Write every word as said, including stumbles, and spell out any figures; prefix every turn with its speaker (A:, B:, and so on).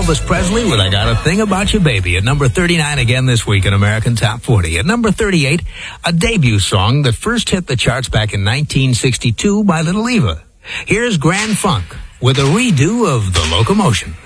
A: Elvis Presley with I Got a Thing About You, Baby. At number thirty-nine again this week in American Top forty. At number thirty-eight, a debut song that first hit the charts back in nineteen sixty-two by Little Eva. Here's Grand Funk with a redo of The Locomotion.